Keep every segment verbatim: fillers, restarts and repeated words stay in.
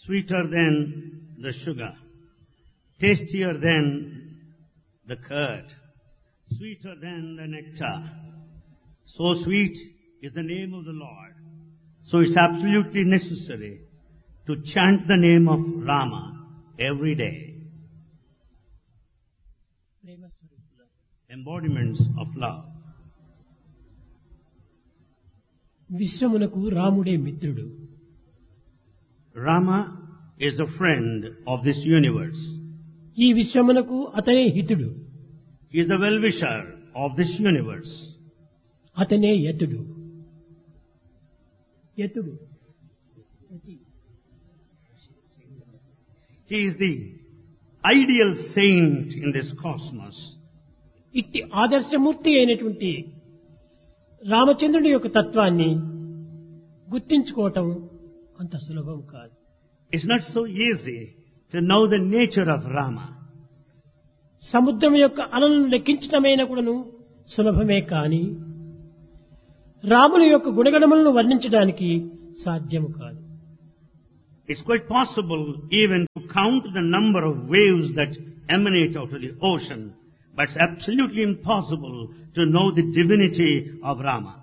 sweeter than the sugar, tastier than the curd, sweeter than the nectar. So sweet is the name of the Lord. So it's absolutely necessary to chant the name of Rama every day. Embodiments of love. విశ్వమునకు రాముడే మిత్రుడు. Rama is a friend of this universe. ఈ విశ్వమునకు అతనే హితుడు. He is the well-wisher of this universe. అతనే యతుడు. యతుడు. He is the ideal saint in this cosmos. ఇట్టి ఆదర్శమూర్తి అయినటువంటి రామచంద్రుడి యొక్క తత్వాన్ని గుర్తించుకోవటం అంత సులభం కాదు. It's not so easy to know the nature of Rama. సముద్రం యొక్క అలలను లెక్కించటమైనా కూడాను సులభమే కాని రాముని యొక్క గుణగణములను వర్ణించడానికి సాధ్యము కాదు. It's quite possible even to count the number of waves that emanate out of the ocean, but it's absolutely impossible to know the divinity of Rama.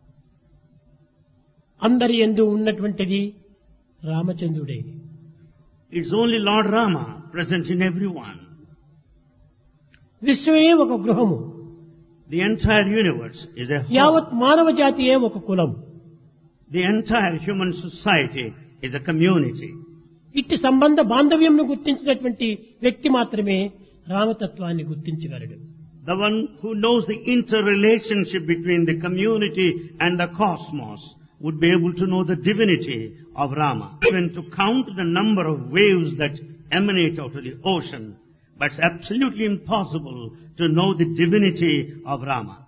అందరి యందు ఉన్నటువంటిది రామచంద్రుడే. It's only Lord Rama present in everyone. విశ్వమే ఒక గృహము. The entire universe is a యావత్ home. మానవ జాతియే ఒక కులం. The entire human society is a community. ఇట్టి సంబంధ బాంధవ్యంను గుర్తించినటువంటి వ్యక్తి మాత్రమే రామతత్వాన్ని గుర్తించగలడు. The one who knows the interrelationship between the community and the cosmos would be able to know the divinity of Rama. Even to count the number of waves that emanate out of the ocean, but it's absolutely impossible to know the divinity of Rama.